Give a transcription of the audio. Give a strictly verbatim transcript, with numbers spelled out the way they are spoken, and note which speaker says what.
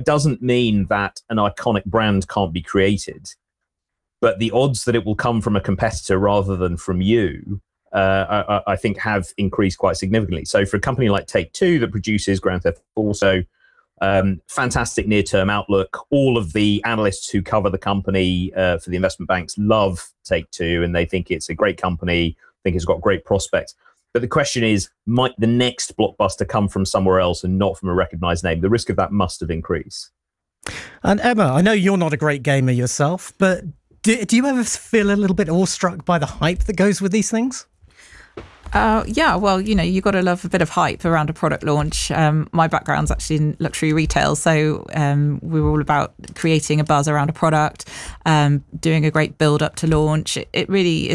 Speaker 1: doesn't mean that an iconic brand can't be created, but the odds that it will come from a competitor rather than from you, uh, I, I think have increased quite significantly. So for a company like Take-Two that produces Grand Theft Auto, um, fantastic near-term outlook. All of the analysts who cover the company uh, for the investment banks love Take-Two, and they think it's a great company, think it's got great prospects. But the question is, might the next blockbuster come from somewhere else and not from a recognized name? The risk of that must have increased.
Speaker 2: And Emma, I know you're not a great gamer yourself, but do, do you ever feel a little bit awestruck by the hype that goes with these things?
Speaker 3: Uh, yeah, well, you know, you've got to love a bit of hype around a product launch. Um, my background's actually in luxury retail, so um, we were all about creating a buzz around a product, um, doing a great build up to launch. It, it really is